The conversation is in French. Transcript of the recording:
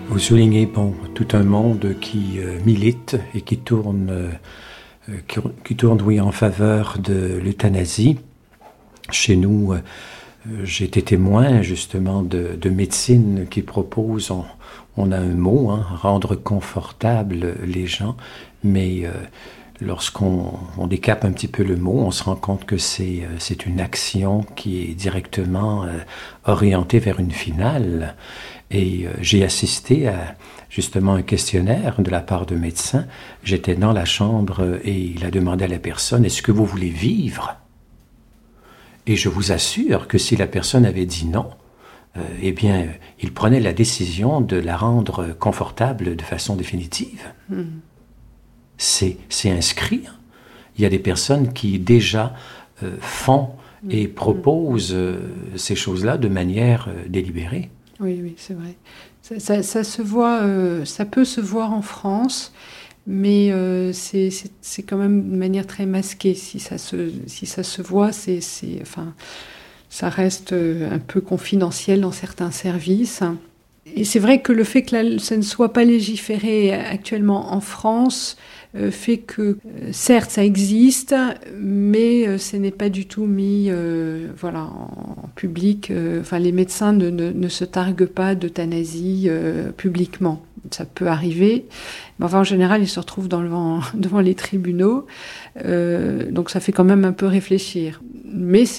Vous soulignez tout un monde qui milite et qui tourne, oui, en faveur de l'euthanasie. Chez nous, j'ai été témoin justement de médecine qui propose, on a un mot, rendre confortable les gens, mais lorsqu'on décape un petit peu le mot, on se rend compte que c'est une action qui est directement orientée vers une finale. Et j'ai assisté à justement un questionnaire de la part de médecins. J'étais dans la chambre et il a demandé à la personne « Est-ce que vous voulez vivre ?» Et je vous assure que si la personne avait dit non, eh bien, il prenait la décision de la rendre confortable de façon définitive. C'est inscrit. Il y a des personnes qui déjà font et proposent ces choses-là de manière délibérée. Oui, c'est vrai. Ça se voit, ça peut se voir en France, mais c'est quand même de manière très masquée. Si ça se voit, enfin, ça reste un peu confidentiel dans certains services. Et c'est vrai que le fait que ça ne soit pas légiféré actuellement en France fait que, certes, ça existe, mais ce n'est pas du tout mis en public. Enfin, les médecins ne se targuent pas d'euthanasie publiquement. Ça peut arriver, mais enfin, en général, ils se retrouvent devant les tribunaux. Donc ça fait quand même un peu réfléchir. Mais